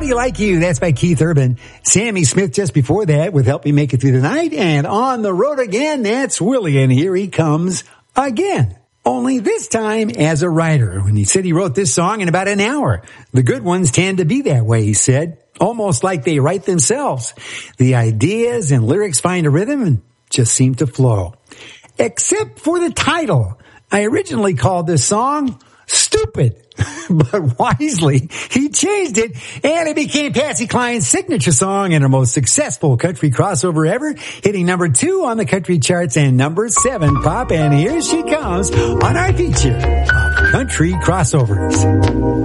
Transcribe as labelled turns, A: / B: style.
A: Nobody Like You. That's by Keith Urban. Sammy Smith just before that with Help Me Make It Through the Night. And On the Road Again, that's Willie. And here he comes again. Only this time as a writer. When he said he wrote this song in about an hour. The good ones tend to be that way, he said. Almost like they write themselves. The ideas and lyrics find a rhythm and just seem to flow. Except for the title. I originally called this song Stupid. But wisely, he changed it, and it became Patsy Cline's signature song and her most successful country crossover ever, hitting number 2 on the country charts and number 7 pop. And here she comes on our feature of country crossovers.